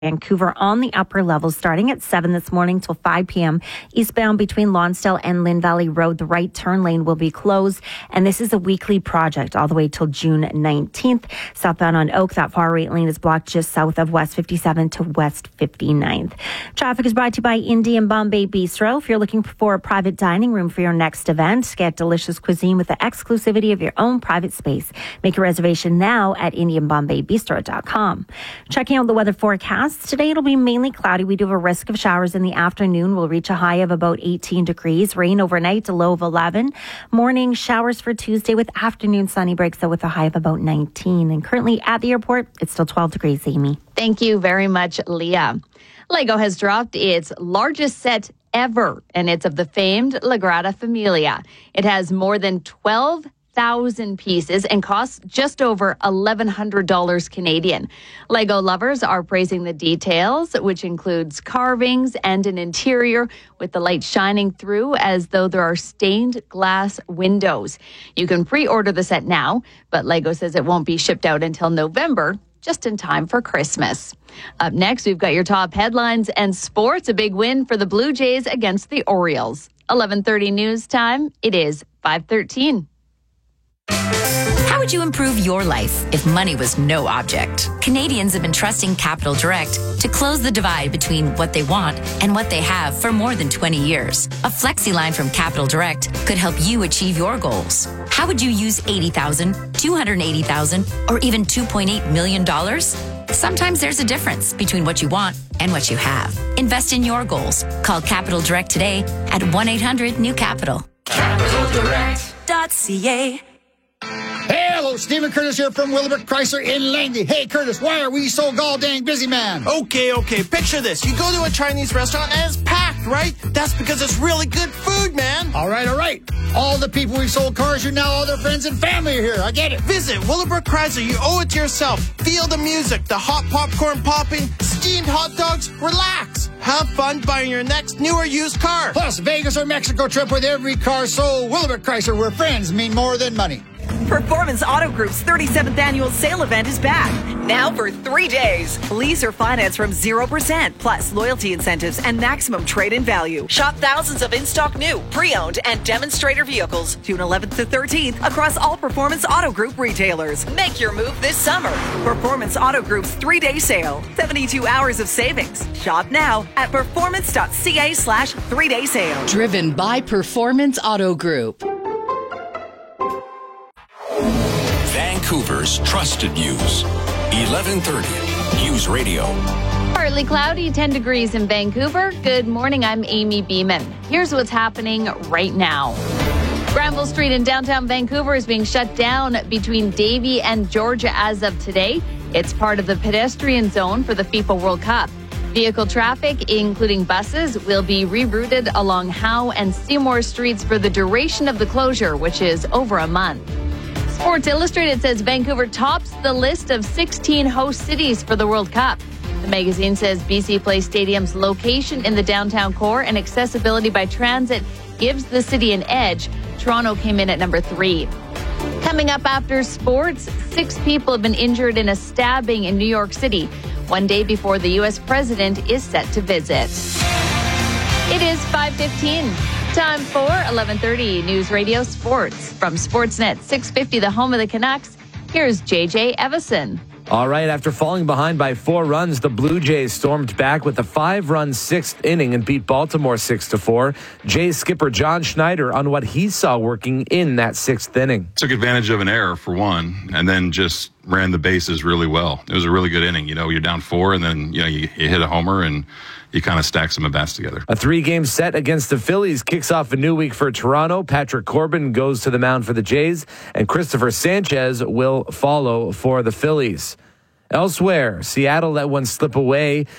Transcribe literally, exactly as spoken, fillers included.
Vancouver on the upper levels starting at seven this morning till five p.m. Eastbound between Lonsdale and Lynn Valley Road, the right turn lane will be closed. And this is a weekly project all the way till June nineteenth. Southbound on Oak, that far right lane is blocked just south of West fifty-seven to West fifty-ninth. Traffic is brought to you by Indian Bombay Bistro. If you're looking for a private dining room for your next event, get delicious cuisine with the exclusivity of your own private space. Make a reservation now at indian bombay bistro dot com. Checking out the weather forecast. Today it'll be mainly cloudy. We do have a risk of showers in the afternoon. We'll reach a high of about eighteen degrees. Rain overnight, a low of eleven. Morning showers for Tuesday with afternoon sunny breaks, though, with a high of about nineteen. And currently at the airport, it's still twelve degrees, Amy. Thank you very much, Leah. Lego has dropped its largest set ever, and it's of the famed La Grada Familia. It has more than twelve thousand pieces and costs just over eleven hundred dollars Canadian. Lego lovers are praising the details, which includes carvings and an interior with the light shining through as though there are stained glass windows. You can pre-order the set now, but Lego says it won't be shipped out until November, just in time for Christmas. Up next, we've got your top headlines and sports. A big win for the Blue Jays against the Orioles. eleven thirty news time. It is five thirteen. How would you improve your life if money was no object? Canadians have been trusting Capital Direct to close the divide between what they want and what they have for more than twenty years. A flexi line from Capital Direct could help you achieve your goals. How would you use eighty thousand dollars, two hundred eighty thousand dollars, or even two point eight million dollars? Sometimes there's a difference between what you want and what you have. Invest in your goals. Call Capital Direct today at one eight hundred new capital. capital direct dot c a. Hey, hello, Stephen Curtis here from Willowbrook Chrysler in Langley. Hey, Curtis, why are we so gall-dang busy, man? Okay, okay, picture this. You go to a Chinese restaurant and it's packed, right? That's because it's really good food, man. All right, all right. All the people we've sold cars to, now all their friends and family are here. I get it. Visit Willowbrook Chrysler. You owe it to yourself. Feel the music, the hot popcorn popping, steamed hot dogs. Relax. Have fun buying your next new or used car. Plus, Vegas or Mexico trip with every car sold. Willowbrook Chrysler, where friends mean more than money. Performance Auto Group's thirty-seventh annual sale event is back. Now for three days. Lease or finance from zero percent, plus loyalty incentives and maximum trade-in value. Shop thousands of in-stock new, pre-owned, and demonstrator vehicles June eleventh to thirteenth across all Performance Auto Group retailers. Make your move this summer. Performance Auto Group's three-day sale. seventy-two hours of savings. Shop now at performance.ca slash three-day sale. Driven by Performance Auto Group. Vancouver's trusted news. eleven thirty News Radio. Partly cloudy, ten degrees in Vancouver. Good morning, I'm Amy Beeman. Here's what's happening right now. Granville Street in downtown Vancouver is being shut down between Davie and Georgia as of today. It's part of the pedestrian zone for the FIFA World Cup. Vehicle traffic, including buses, will be rerouted along Howe and Seymour Streets for the duration of the closure, which is over a month. Sports Illustrated says Vancouver tops the list of sixteen host cities for the World Cup. The magazine says B C Place Stadium's location in the downtown core and accessibility by transit gives the city an edge. Toronto came in at number three. Coming up after sports, six people have been injured in a stabbing in New York City, one day before the U S president is set to visit. It is five fifteen. Time for eleven thirty News Radio Sports. From Sportsnet six fifty, the home of the Canucks, here's J J Evison. All right, after falling behind by four runs, the Blue Jays stormed back with a five-run sixth inning and beat Baltimore six to four. Jays skipper John Schneider on what he saw working in that sixth inning. Took advantage of an error for one, and then just ran the bases really well. It was a really good inning. You know, you're down four, and then you know you, you hit a homer, and you kind of stack some at-bats together. A three-game set against the Phillies kicks off a new week for Toronto. Patrick Corbin goes to the mound for the Jays, and Christopher Sanchez will follow for the Phillies. Elsewhere, Seattle let one slip away